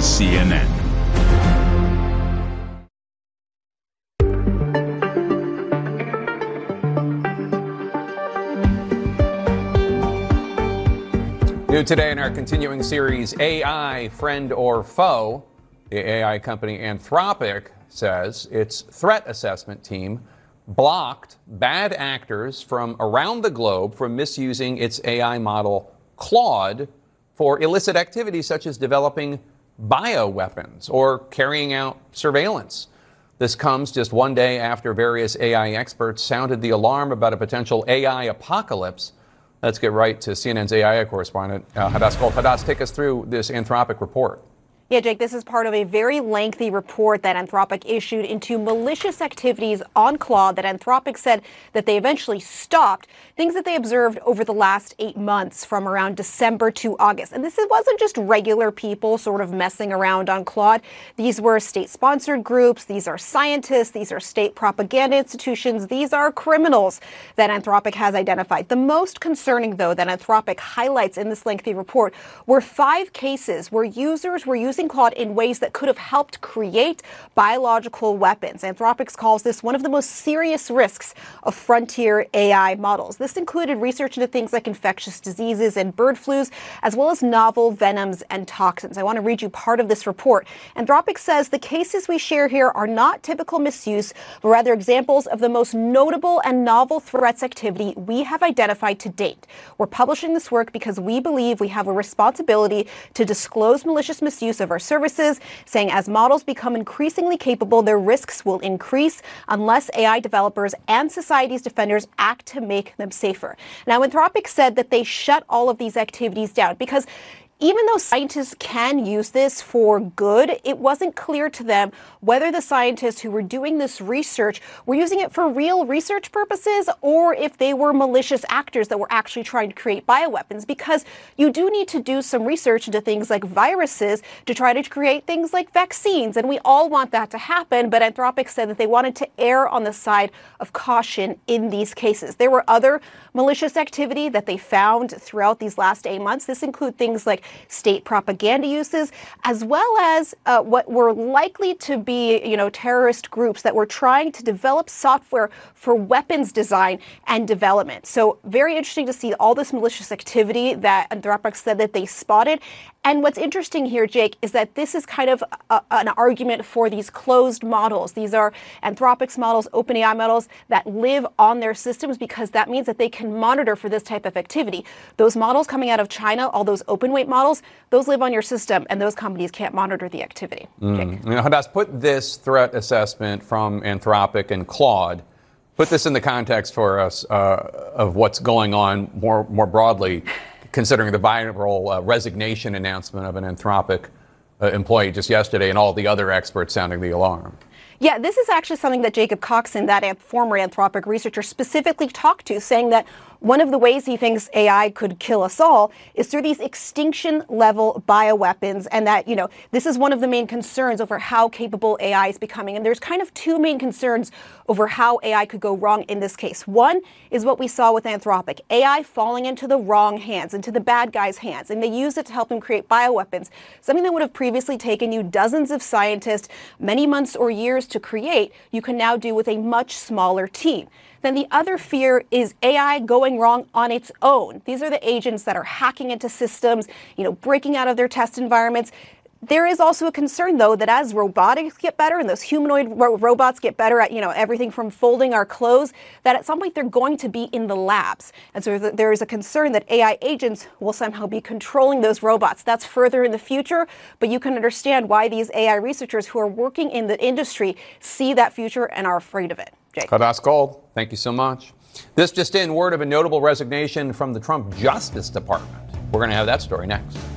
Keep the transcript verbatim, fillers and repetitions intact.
is C N N. New today in our continuing series, A I, Friend or Foe, the A I company Anthropic says its threat assessment team blocked bad actors from around the globe from misusing its A I model Claude for illicit activities such as developing bioweapons or carrying out surveillance. This comes just one day after various A I experts sounded the alarm about a potential A I apocalypse. Let's get right to C N N's A I correspondent, uh, Hadas Gold. Hadas, take us through this Anthropic report. Yeah, Jake, this is part of a very lengthy report that Anthropic issued into malicious activities on Claude that Anthropic said that they eventually stopped, things that they observed over the last eight months from around December to August. And this wasn't just regular people sort of messing around on Claude. These were state-sponsored groups. These are scientists. These are state propaganda institutions. These are criminals that Anthropic has identified. The most concerning, though, that Anthropic highlights in this lengthy report were five cases where users were using Claude in ways that could have helped create biological weapons. Anthropic calls this one of the most serious risks of frontier A I models. This included research into things like infectious diseases and bird flus, as well as novel venoms and toxins. I want to read you part of this report. Anthropic says the cases we share here are not typical misuse, but rather examples of the most notable and novel threats activity we have identified to date. We're publishing this work because we believe we have a responsibility to disclose malicious misuse of our services, saying as models become increasingly capable, their risks will increase unless A I developers and society's defenders act to make them safer. Now, Anthropic said that they shut all of these activities down because even though scientists can use this for good, it wasn't clear to them whether the scientists who were doing this research were using it for real research purposes or if they were malicious actors that were actually trying to create bioweapons, because you do need to do some research into things like viruses to try to create things like vaccines, and we all want that to happen, but Anthropic said that they wanted to err on the side of caution in these cases. There were other malicious activity that they found throughout these last eight months. This include things like state propaganda uses, as well as uh, what were likely to be, you know, terrorist groups that were trying to develop software for weapons design and development. So very interesting to see all this malicious activity that Anthropic said that they spotted. And what's interesting here, Jake, is that this is kind of a, an argument for these closed models. These are Anthropic's models, OpenAI models that live on their systems because that means that they can monitor for this type of activity. Those models coming out of China, all those open weight models, those live on your system and those companies can't monitor the activity. Mm. Jake. You know, Hadas, put this threat assessment from Anthropic and Claude, put this in the context for us uh, of what's going on more, more broadly, considering the viral uh, resignation announcement of an Anthropic uh, employee just yesterday and all the other experts sounding the alarm. Yeah, this is actually something that Jacob Coxon, that former Anthropic researcher, specifically talked to, saying that one of the ways he thinks A I could kill us all is through these extinction-level bioweapons, and that, you know, this is one of the main concerns over how capable A I is becoming. And there's kind of two main concerns over how A I could go wrong in this case. One is what we saw with Anthropic, A I falling into the wrong hands, into the bad guys' hands, and they used it to help them create bioweapons, something that would have previously taken you dozens of scientists, many months or years to create, you can now do with a much smaller team. Then the other fear is A I going wrong on its own. These are the agents that are hacking into systems, you know, breaking out of their test environments. There is also a concern, though, that as robotics get better and those humanoid ro- robots get better at, you know, everything from folding our clothes, that at some point they're going to be in the labs. And so th- there is a concern that A I agents will somehow be controlling those robots. That's further in the future, but you can understand why these A I researchers who are working in the industry see that future and are afraid of it. Jake. Hadas Gold, thank you so much. This just in, word of a notable resignation from the Trump Justice Department. We're going to have that story next.